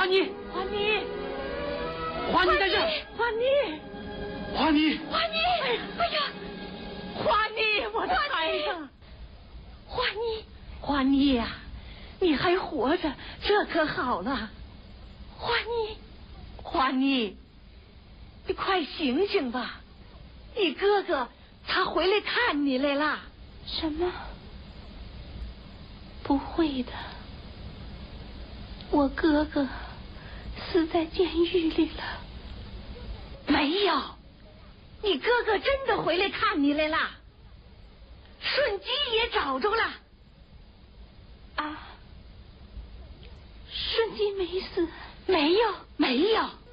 妮， 华妮， 华妮在这， 华妮， 华妮， 华妮，哎呀，华妮，我的孩子，华妮，华妮呀，你还活着，这可好了。华妮，华妮，你快醒醒吧，你哥哥他回来看你来了。 什么？不会的，我哥哥死在监狱里了。 没有，你哥哥真的回来看你来了，顺基也找着了。 啊，顺基没死？ 没有，没有。